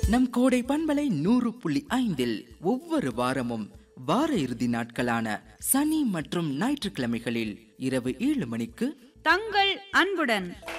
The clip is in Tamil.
நம் கோடை பண்பலை 100.5 ஒவ்வொரு வாரமும் வார இறுதி நாட்களான சனி மற்றும் ஞாயிற்றுக்கிழமைகளில் இரவு 7 மணிக்கு தங்கள் அன்புடன்